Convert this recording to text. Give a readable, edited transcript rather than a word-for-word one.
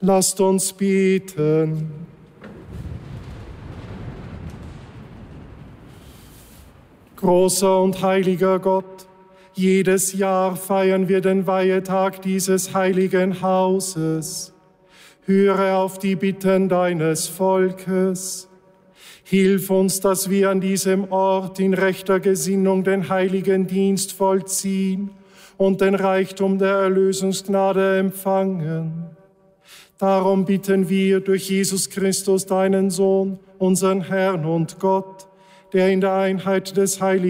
Lasst uns beten. Großer und heiliger Gott, jedes Jahr feiern wir den Weihetag dieses heiligen Hauses. Höre auf die Bitten deines Volkes. Hilf uns, dass wir an diesem Ort in rechter Gesinnung den heiligen Dienst vollziehen und den Reichtum der Erlösungsgnade empfangen. Darum bitten wir durch Jesus Christus, deinen Sohn, unseren Herrn und Gott, der in der Einheit des Heiligen